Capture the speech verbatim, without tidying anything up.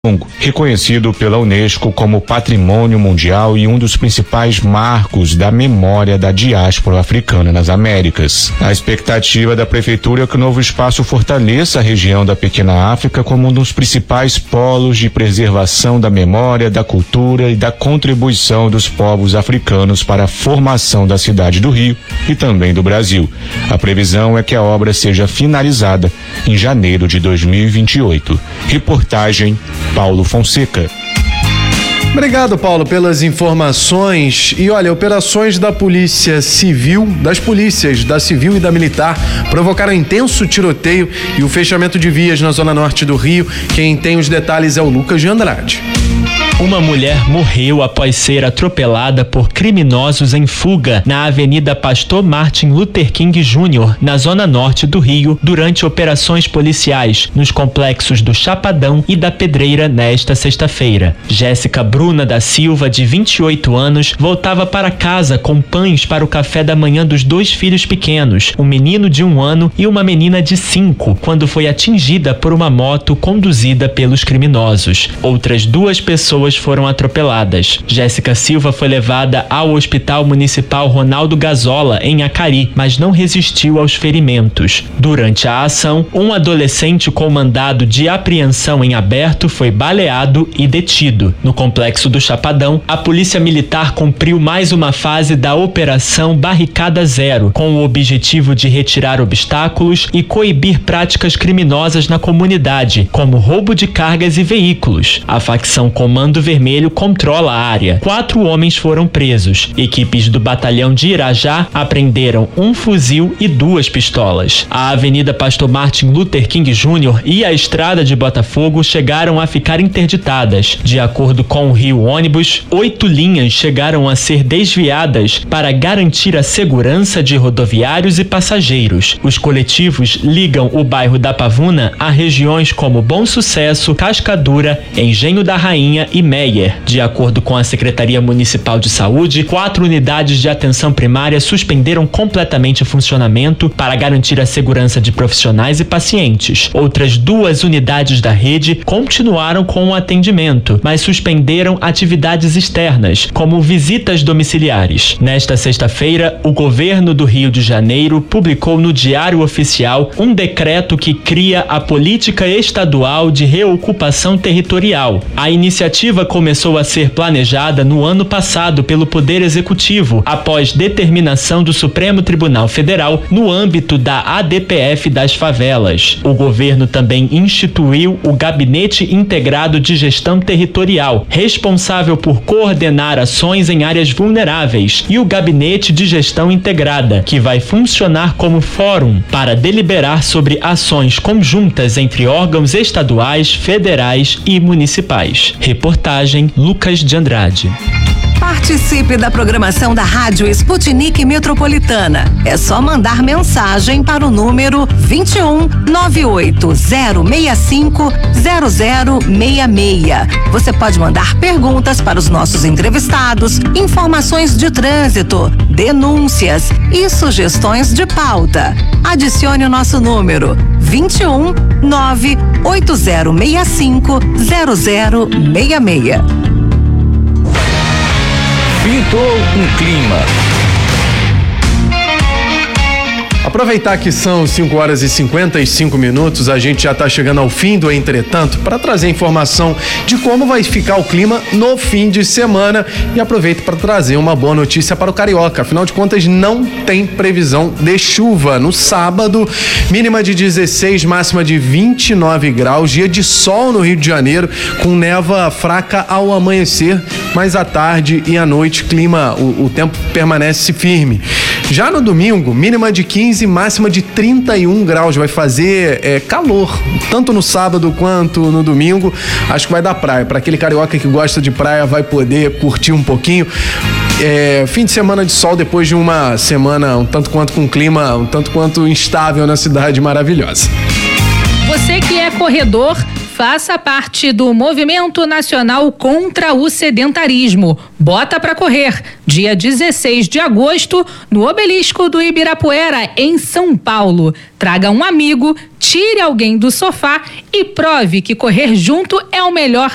reconhecido pela Unesco como Patrimônio Mundial e um dos principais marcos da memória da diáspora africana nas Américas. A expectativa da prefeitura é que o novo espaço fortaleça a região da Pequena África como um dos principais polos de preservação da memória, da cultura e da contribuição dos povos africanos para a formação da cidade do Rio e também do Brasil. A previsão é que a obra seja finalizada em janeiro de dois mil e vinte e oito. Reportagem Paulo Fonseca. Obrigado, Paulo, pelas informações. E olha, operações da Polícia Civil, das polícias da Civil e da Militar, provocaram intenso tiroteio e o fechamento de vias na zona norte do Rio. Quem tem os detalhes é o Lucas de Andrade. Uma mulher morreu após ser atropelada por criminosos em fuga na Avenida Pastor Martin Luther King Júnior, na zona norte do Rio, durante operações policiais nos complexos do Chapadão e da Pedreira nesta sexta-feira. Jéssica Bruna da Silva, de vinte e oito anos, voltava para casa com pães para o café da manhã dos dois filhos pequenos, um menino de um ano e uma menina de cinco, quando foi atingida por uma moto conduzida pelos criminosos. Outras duas pessoas foram atropeladas. Jéssica Silva foi levada ao Hospital Municipal Ronaldo Gazola, em Acari, mas não resistiu aos ferimentos. Durante a ação, um adolescente com mandado de apreensão em aberto foi baleado e detido. No complexo do Chapadão, a Polícia Militar cumpriu mais uma fase da Operação Barricada Zero, com o objetivo de retirar obstáculos e coibir práticas criminosas na comunidade, como roubo de cargas e veículos. A facção Comando Vermelho controla a área. Quatro homens foram presos. Equipes do batalhão de Irajá apreenderam um fuzil e duas pistolas. A Avenida Pastor Martin Luther King Júnior e a Estrada de Botafogo chegaram a ficar interditadas. De acordo com o Rio Ônibus, oito linhas chegaram a ser desviadas para garantir a segurança de rodoviários e passageiros. Os coletivos ligam o bairro da Pavuna a regiões como Bom Sucesso, Cascadura, Engenho da Rainha e Meyer. De acordo com a Secretaria Municipal de Saúde, quatro unidades de atenção primária suspenderam completamente o funcionamento para garantir a segurança de profissionais e pacientes. Outras duas unidades da rede continuaram com o atendimento, mas suspenderam atividades externas, como visitas domiciliares. Nesta sexta-feira, o governo do Rio de Janeiro publicou no Diário Oficial um decreto que cria a Política Estadual de Reocupação Territorial. A iniciativa começou a ser planejada no ano passado pelo Poder Executivo, após determinação do Supremo Tribunal Federal no âmbito da A D P F das favelas. O governo também instituiu o Gabinete Integrado de Gestão Territorial, responsável por coordenar ações em áreas vulneráveis, e o Gabinete de Gestão Integrada, que vai funcionar como fórum para deliberar sobre ações conjuntas entre órgãos estaduais, federais e municipais. Reportagem Lucas de Andrade. Participe da programação da Rádio Sputnik Metropolitana. É só mandar mensagem para o número vinte e um, nove oito zero seis cinco, zero zero seis seis. Você pode mandar perguntas para os nossos entrevistados, informações de trânsito, denúncias e sugestões de pauta. Adicione o nosso número vinte e um, nove oito zero seis cinco, zero zero seis seis. Pintou um clima. Aproveitar que são cinco horas e cinquenta e cinco minutos, a gente já está chegando ao fim do Entretanto para trazer informação de como vai ficar o clima no fim de semana, e aproveito para trazer uma boa notícia para o Carioca. Afinal de contas, não tem previsão de chuva. No sábado, mínima de dezesseis, máxima de vinte e nove graus, dia de sol no Rio de Janeiro, com névoa fraca ao amanhecer, mas à tarde e à noite clima, o, o tempo permanece firme. Já no domingo, mínima de quinze, máxima de trinta e um graus, vai fazer é, calor, tanto no sábado quanto no domingo. Acho que vai dar praia, para aquele carioca que gosta de praia vai poder curtir um pouquinho. É, fim de semana de sol depois de uma semana um tanto quanto com clima, um tanto quanto instável na cidade maravilhosa. Você que é corredor, faça parte do Movimento Nacional contra o Sedentarismo. Bota pra correr, dia dezesseis de agosto, no Obelisco do Ibirapuera, em São Paulo. Traga um amigo, tire alguém do sofá e prove que correr junto é o melhor